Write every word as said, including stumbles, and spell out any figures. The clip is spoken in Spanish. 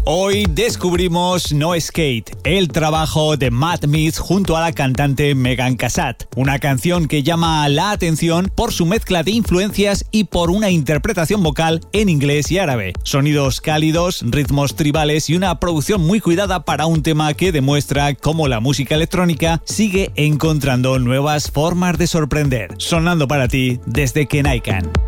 Hoy descubrimos No Skate, el trabajo de Matt Myth junto a la cantante Megan Cassatt. Una canción que llama la atención por su mezcla de influencias y por una interpretación vocal en inglés y árabe. Sonidos cálidos, ritmos tribales y una producción muy cuidada para un tema que demuestra cómo la música electrónica sigue encontrando nuevas formas de sorprender. Sonando para ti desde Kenaikan.